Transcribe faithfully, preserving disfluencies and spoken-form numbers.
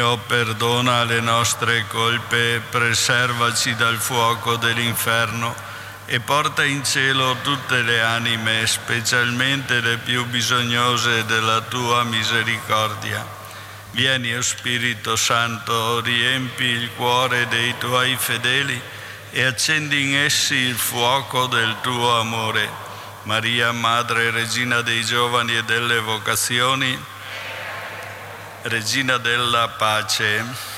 Dio, perdona le nostre colpe, preservaci dal fuoco dell'inferno e porta in cielo tutte le anime, specialmente le più bisognose della tua misericordia. Vieni, o Spirito Santo, riempi il cuore dei tuoi fedeli e accendi in essi il fuoco del tuo amore. Maria, Madre, Regina dei giovani e delle vocazioni, Regina della pace,